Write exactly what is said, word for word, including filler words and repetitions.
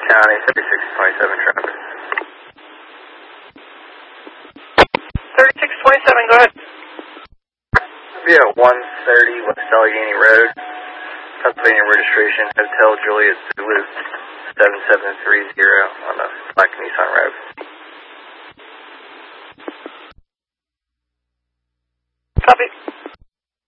County, thirty-six twenty-seven traffic. thirty-six twenty-seven, go ahead. Be at one thirty West Allegheny Road, Pennsylvania registration, Hotel Juliet Zulu, seven seven three zero on the black Nissan Rogue. Copy.